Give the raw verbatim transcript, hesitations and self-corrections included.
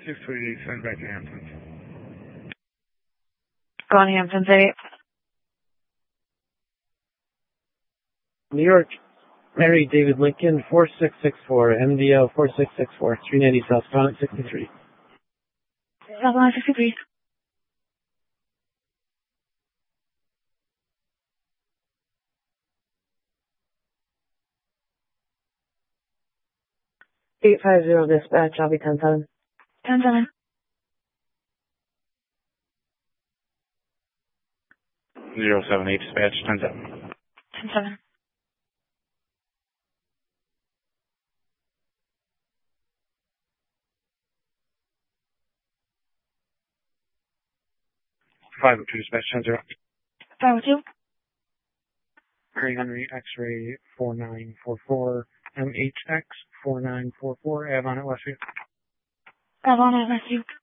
six three eight, send back to Hamptons. Go on Hamptons eight. New York, Mary David Lincoln, four six six four, M D O four six six four, three ninety South Sonnet sixty-three. South Sonnet sixty-three. eight five zero dispatch, I'll be ten seven. ten seven. zero seven eight dispatch, ten seven. ten seven. five oh two dispatch, ten zero. five oh two. Mary Henry X-ray four nine four four, M H X four nine four four, Avon at Westview. Avon at Westview.